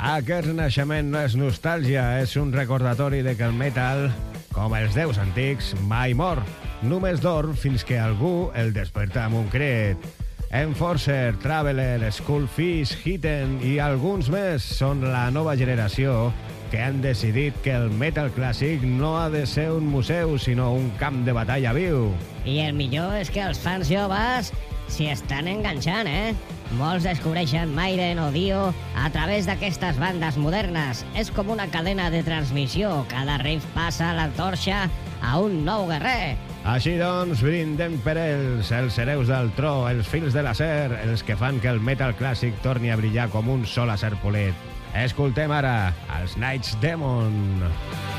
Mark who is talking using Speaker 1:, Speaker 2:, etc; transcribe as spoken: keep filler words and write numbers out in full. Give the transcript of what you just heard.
Speaker 1: Aquest naixement no és nostàlgia, és un recordatori de que el metal, com els déus antics, mai mor. Només dorm fins que algú el desperta amb un crit. Enforcer, Traveler, Skullfish, Hitten i alguns més són la nova generació que han decidit que el metal clàssic no ha de ser un museu, sinó un camp de batalla viu.
Speaker 2: I el millor és que els fans joves s'hi estan enganxant, eh? Molts descobreixen Maiden o Dio a través d'aquestes bandes modernes. És com una cadena de transmissió. Cada rave passa la torxa a un nou guerrer.
Speaker 1: Així doncs, brindem per ells, els hereus del tro, els fills de l'acer, els que fan que el metal clàssic torni a brillar com un sol acer polit. Escoltem ara els Night's Demon.